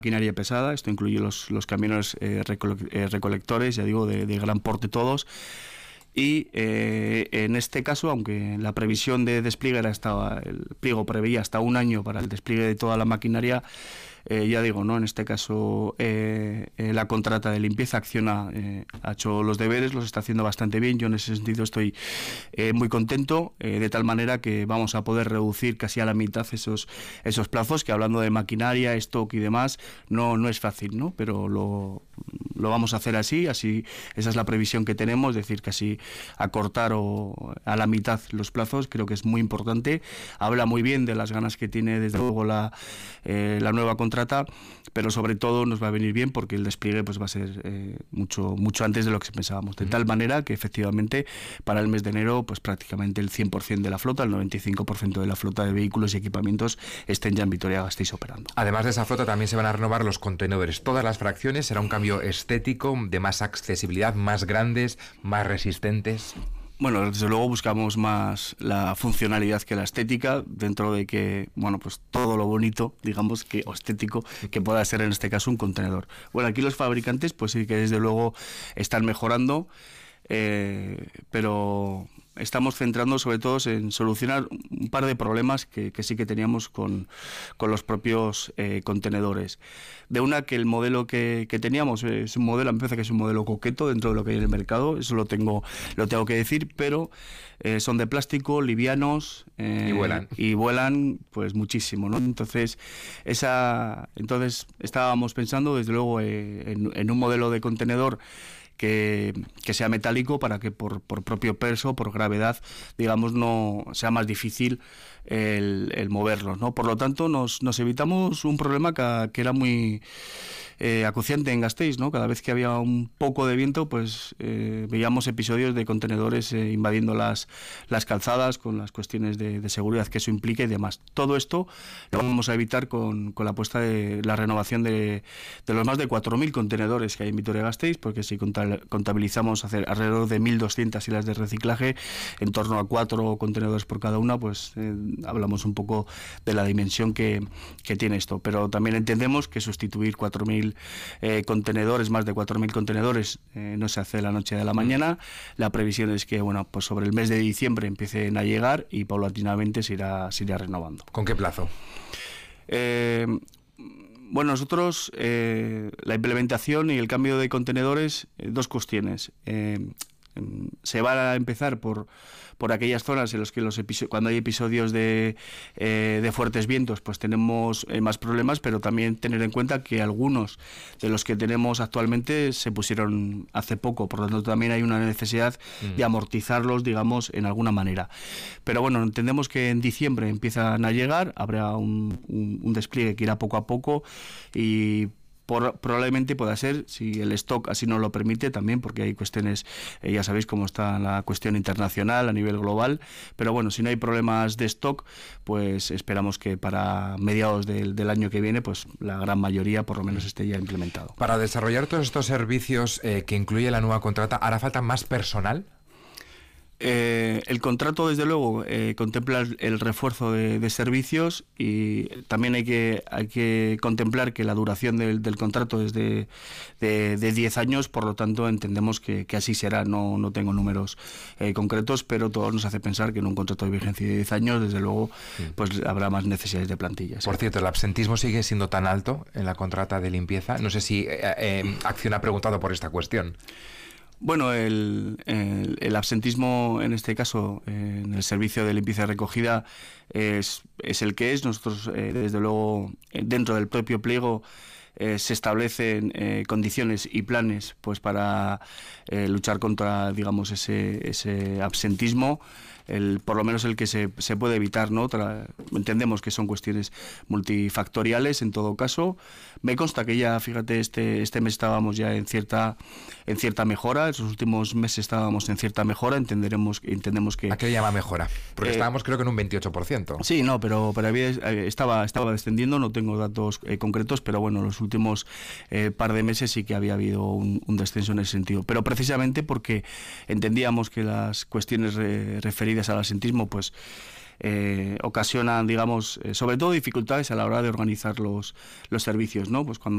maquinaria pesada, esto incluye los camiones recolectores, ya digo, de gran porte todos. Y en este caso, aunque la previsión de despliegue el pliego preveía hasta un año para el despliegue de toda la maquinaria, ya digo, ¿no? En este caso la contrata de limpieza Acciona ha hecho los deberes, los está haciendo bastante bien. Yo en ese sentido estoy muy contento, de tal manera que vamos a poder reducir casi a la mitad esos plazos, que hablando de maquinaria, stock y demás, no es fácil, ¿no? Pero lo vamos a hacer así, esa es la previsión que tenemos, es decir, casi acortar o a la mitad los plazos. Creo que es muy importante. Habla muy bien de las ganas que tiene desde luego la nueva contrata, pero sobre todo nos va a venir bien porque el despliegue pues va a ser mucho antes de lo que pensábamos, de tal manera que efectivamente para el mes de enero pues prácticamente el 100% de la flota, el 95% de la flota de vehículos y equipamientos estén ya en Vitoria-Gasteiz operando. Además de esa flota también se van a renovar los contenedores, todas las fracciones. Será un cambio estético, de más accesibilidad, más grandes, más resistentes. Bueno, desde luego buscamos más la funcionalidad que la estética, dentro de que, bueno, pues todo lo bonito, digamos, o estético, que pueda ser en este caso un contenedor. Bueno, aquí los fabricantes, pues sí que desde luego están mejorando, pero estamos centrando sobre todo en solucionar un par de problemas que sí que teníamos con los propios contenedores. De una, que el modelo que teníamos es un modelo, a mí me parece que es un modelo coqueto dentro de lo que hay en el mercado, eso lo tengo que decir, pero son de plástico, livianos, y vuelan pues muchísimo, ¿no? Entonces estábamos pensando desde luego en un modelo de contenedor que sea metálico, para que por propio peso, por gravedad, digamos, no sea más difícil el moverlos, ¿no? Por lo tanto, nos evitamos un problema que era muy acuciante en Gasteiz, ¿no? Cada vez que había un poco de viento, pues veíamos episodios de contenedores invadiendo las calzadas, con las cuestiones de seguridad que eso implica y demás. Todo esto lo vamos a evitar con la apuesta de la renovación de los más de 4.000 contenedores que hay en Vitoria-Gasteiz, porque si contabilizamos hacer alrededor de 1.200 hilas de reciclaje, en torno a 4 contenedores por cada una, pues hablamos un poco de la dimensión que tiene esto. Pero también entendemos que sustituir 4.000 contenedores, más de 4.000 contenedores, no se hace de la noche a la mañana. La previsión es que, bueno, pues sobre el mes de diciembre empiecen a llegar y paulatinamente se irá renovando. ¿Con qué plazo? Bueno, nosotros la implementación y el cambio de contenedores, dos cuestiones. Se va a empezar por aquellas zonas en las que cuando hay episodios de fuertes vientos, pues tenemos más problemas, pero también tener en cuenta que algunos de los que tenemos actualmente se pusieron hace poco, por lo tanto también hay una necesidad de amortizarlos, digamos, en alguna manera. Pero bueno, entendemos que en diciembre empiezan a llegar, habrá un despliegue que irá poco a poco y probablemente pueda ser, si el stock así nos lo permite también, porque hay cuestiones, ya sabéis cómo está la cuestión internacional a nivel global, pero bueno, si no hay problemas de stock, pues esperamos que para mediados del año que viene, pues la gran mayoría por lo menos esté ya implementado. Para desarrollar todos estos servicios que incluye la nueva contrata, ¿hará falta más personal? El contrato, desde luego, contempla el refuerzo de servicios, y también hay que contemplar que la duración del contrato es de 10 años, por lo tanto entendemos que así será. No tengo números concretos, pero todo nos hace pensar que en un contrato de vigencia de 10 años, desde luego, pues habrá más necesidades de plantillas. Por cierto, ¿el absentismo sigue siendo tan alto en la contrata de limpieza? No sé si Acciona ha preguntado por esta cuestión. Bueno, el absentismo en este caso en el servicio de limpieza y recogida es el que es. Nosotros, desde luego, dentro del propio pliego se establecen condiciones y planes pues para luchar contra, digamos, ese absentismo. Por lo menos el que se puede evitar, ¿no? Entendemos que son cuestiones multifactoriales en todo caso. Me consta que ya, fíjate, este mes estábamos ya en cierta mejora, en los últimos meses estábamos en cierta mejora, entendemos que... ¿A qué llama mejora? Porque estábamos creo que en un 28%. Sí, no, pero estaba descendiendo, no tengo datos concretos, pero bueno, los últimos par de meses sí que había habido un descenso en ese sentido. Pero precisamente porque entendíamos que las cuestiones referidas al absentismo pues ocasionan, digamos, sobre todo dificultades a la hora de organizar los servicios, ¿no? Pues cuando